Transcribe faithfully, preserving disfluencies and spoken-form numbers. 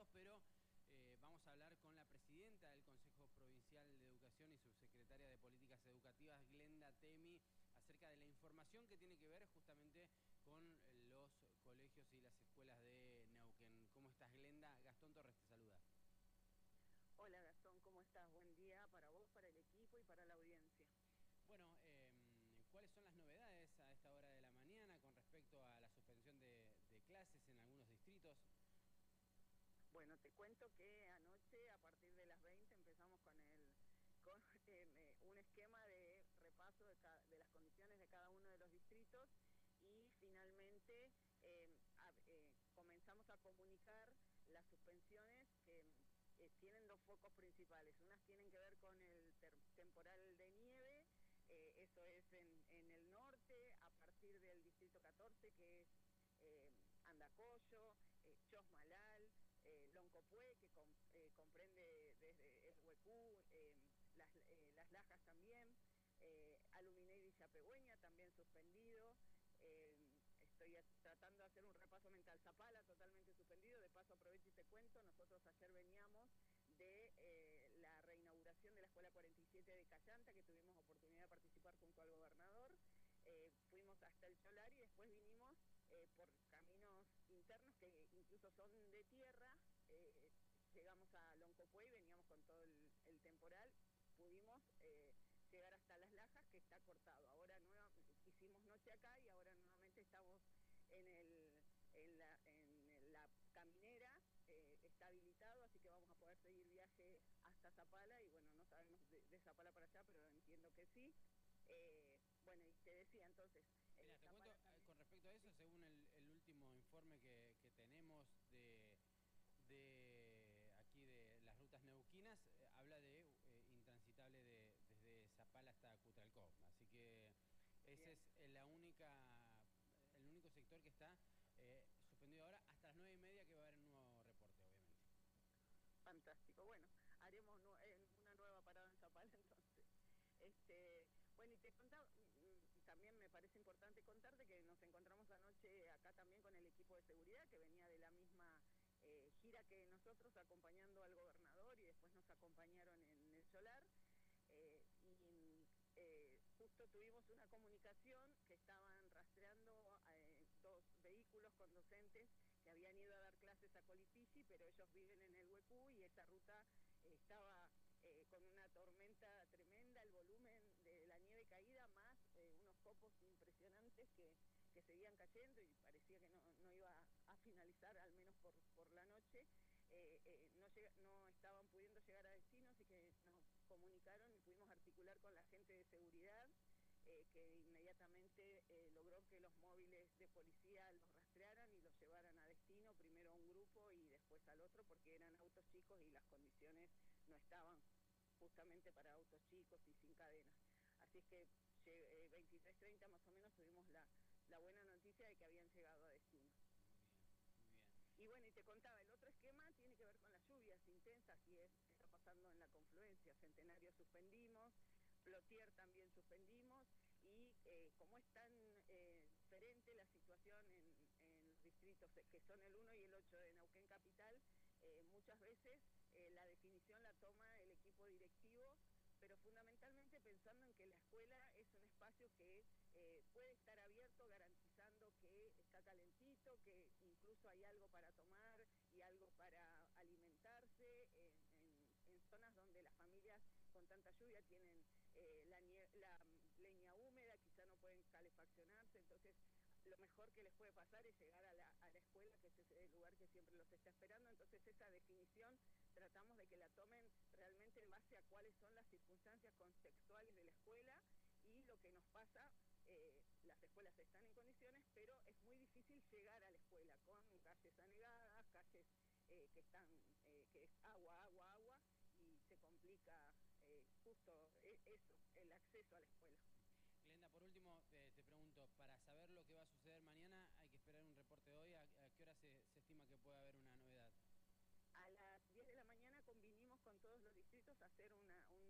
invitados, pero eh, vamos a hablar con la presidenta del Consejo Provincial de Educación y subsecretaria de Políticas Educativas, Glenda Temi, acerca de la información que tiene que ver justamente con los colegios y las escuelas de Neuquén. ¿Cómo estás, Glenda? Gastón Torres te saluda. Hola Gastón, ¿cómo estás? Buen día para vos, para el equipo y para la audiencia. Bueno, eh, ¿cuáles son las novedades a esta hora de la mañana con respecto a la suspensión de, de clases en algunos distritos? Bueno, te cuento que anoche a partir de las veinte empezamos con el con eh, un esquema de repaso de, cada, de las condiciones de cada uno de los distritos y finalmente eh, a, eh, comenzamos a comunicar las suspensiones que eh, tienen dos focos principales. Unas tienen que ver con el temporal de nieve, eh, eso es en, en el norte, a partir del distrito catorce, que es eh, Andacollo, eh, Chosmalal, eh, Loncopué, que com, eh, comprende desde el Huecú, eh, las, eh, las Lajas también, eh, Aluminé y Villapegüeña también suspendido. Eh, estoy tratando de hacer un repaso mental. Zapala totalmente suspendido. De paso aprovecho y te cuento, nosotros ayer veníamos de eh, la reinauguración de la Escuela cuarenta y siete de Cayanta, que tuvimos oportunidad de participar junto al gobernador. Eh, fuimos hasta el Solar y después vinimos eh, por caminos internos que incluso son de tierra. Eh, llegamos a Loncopué y veníamos con todo el, el temporal. Pudimos eh, llegar hasta Las Lajas, que está cortado. Ahora nueva, hicimos noche acá y ahora nuevamente estamos en, el, en, la, en la caminera, eh, está habilitado, así que vamos a poder seguir viaje hasta Zapala y bueno, no sabemos de, de Zapala para allá, pero entiendo que sí. Eh, bueno, y te decía entonces... Mira, te cuento también, con respecto a eso, sí. Según el, el último informe que, que tenemos de... de aquí de las rutas neuquinas, eh, habla de eh, intransitable de, desde Zapala hasta Cutralcó, así que ese Bien. es la única, el único sector que está eh, suspendido ahora hasta las nueve y media, que va a haber un nuevo reporte, obviamente. Fantástico, bueno, haremos nu eh, una nueva parada en Zapala entonces. Este, bueno, y te contaba, también me parece importante contarte que nos encontramos anoche acá también con el equipo de seguridad que venía de la misma eh, gira que nosotros, acompañando al gobernador, y después nos acompañaron en el Solar. Eh, y eh, justo tuvimos una comunicación que estaban rastreando eh, dos vehículos con docentes que habían ido a dar clases a Colipizzi, pero ellos viven en el Huecú y esa ruta eh, estaba eh, con una tormenta tremenda, el volumen de la nieve caída, más eh, unos copos impresionantes que, que seguían cayendo y parecía que no, no iba a, a finalizar, al menos por, por la noche. Eh, eh, no, llega, no estaban pudiendo llegar a destino, así que nos comunicaron y pudimos articular con la gente de seguridad, eh, que inmediatamente eh, logró que los móviles de policía los rastrearan y los llevaran a destino, primero a un grupo y después al otro, porque eran autos chicos y las condiciones no estaban justamente para autos chicos y sin cadenas. Así es que eh, veintitrés treinta más o menos tuvimos la, la buena noticia de que habían llegado a destino. Muy bien. Y bueno, y te contaba, el otro esquema tiene que ver con las lluvias intensas, y es que está pasando en la confluencia. Centenario suspendimos, Plotier también suspendimos, y eh, como es tan eh, diferente la situación en, en los distritos que son el uno y el ocho de Neuquén Capital, eh, muchas veces eh, la definición la toma el equipo directivo, pero fundamentalmente pensando en que la escuela es un espacio que eh, puede estar abierto, garantizando que está calentito, que incluso hay algo para tomar y algo para alimentarse, en, en, en zonas donde las familias con tanta lluvia tienen eh, la, la leña húmeda, quizá no pueden calefaccionarse, entonces lo mejor que les puede pasar es llegar a la, a la escuela, que es el lugar que siempre los está esperando. Entonces esa definición tratamos de que la tomen realmente en base a cuáles son las circunstancias contextuales de la escuela y lo que nos pasa. Eh, las escuelas están en condiciones, pero es muy difícil llegar a la escuela con calles anegadas, calles eh, que están, eh, que es agua, agua, agua, y se complica eh, justo eso, el acceso a la escuela. Glenda, por último, eh, te pregunto, para saber lo que va a suceder mañana, ¿hay que esperar un reporte de hoy? ¿A, a qué hora se, se estima que puede haber una novedad? A las diez de la mañana convinimos con todos los distritos a hacer una